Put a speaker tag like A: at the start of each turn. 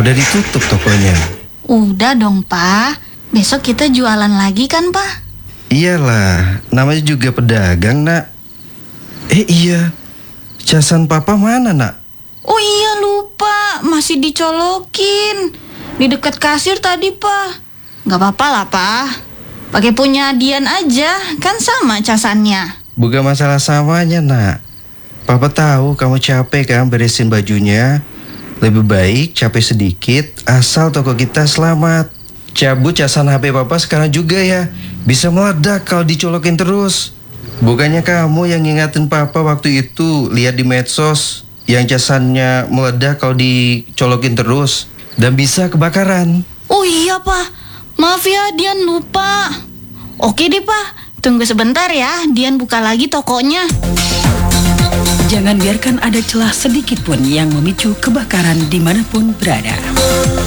A: Udah ditutup tokonya.
B: Udah dong, Pak. Besok kita jualan lagi kan, Pak?
A: Iyalah, namanya juga pedagang, Nak. Iya, casan papa mana, Nak?
B: Oh iya, lupa. Masih dicolokin di dekat kasir tadi, Pak. Gak apa-apa lah, Pak. Pakai punya Dian aja, kan sama casannya.
A: Bukan masalah samanya, Nak. Papa tahu kamu capek kan beresin bajunya. Lebih baik capek sedikit, asal toko kita selamat. Cabut casan HP papa sekarang juga ya. Bisa meledak kalau dicolokin terus. Bukannya kamu yang ngingatin papa waktu itu lihat di medsos yang casannya meledak kalau dicolokin terus dan bisa kebakaran.
B: Oh iya, Pak. Maaf ya, Dian lupa. Oke deh, Pak. Tunggu sebentar ya, Dian buka lagi tokonya.
C: Jangan biarkan ada celah sedikit pun yang memicu kebakaran dimanapun berada.